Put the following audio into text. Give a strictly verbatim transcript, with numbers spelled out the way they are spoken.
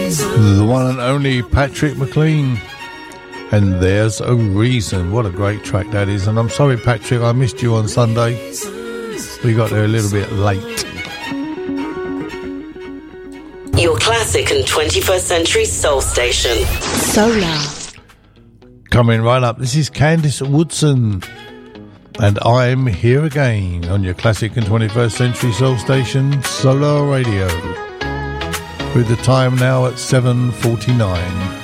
The one and only Patrick McLean. And There's a Reason. What a great track that is. And I'm sorry, Patrick, I missed you on Sunday. We got there a little bit late. Your classic and twenty-first century soul station. Solar. Coming right up, this is Candice Woodson. And I'm here again on your classic and twenty-first century soul station, Solar Radio. With the time now at seven forty-nine.